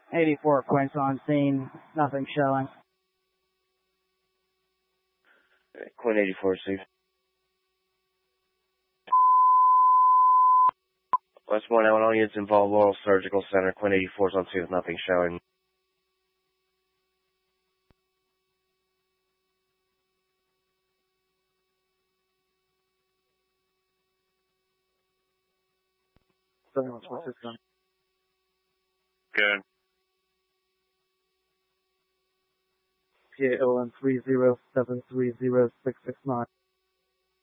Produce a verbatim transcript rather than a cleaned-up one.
eighty-four points on scene, nothing showing. Quinn eighty-four, Steve. West one, I want all units involved, Laurel Surgical Center. Quinn eighty-four is on scene with nothing showing. What's this gun? Good. P A O N three zero seven three zero six six nine.